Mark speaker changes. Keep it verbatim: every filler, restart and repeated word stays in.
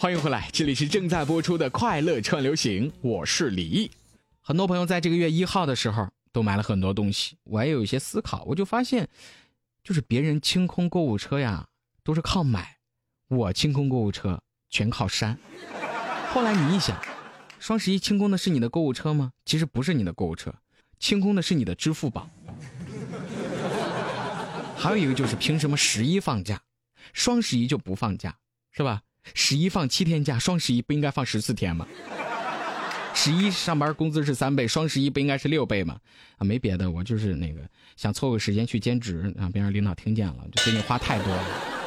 Speaker 1: 欢迎回来，这里是正在播出的快乐串流行，我是李毅。很多朋友在这个月一号的时候都买了很多东西，我还有一些思考，我就发现就是别人清空购物车呀都是靠买，我清空购物车全靠删。后来你一想，双十一清空的是你的购物车吗？其实不是你的购物车，清空的是你的支付宝。还有一个就是凭什么十一放假，双十一就不放假，是吧？十一放七天假，双十一不应该放十四天吗？十一上班工资是三倍，双十一不应该是六倍吗？啊，没别的，我就是那个想凑个时间去兼职，让别人领导听见了，就最近花太多了。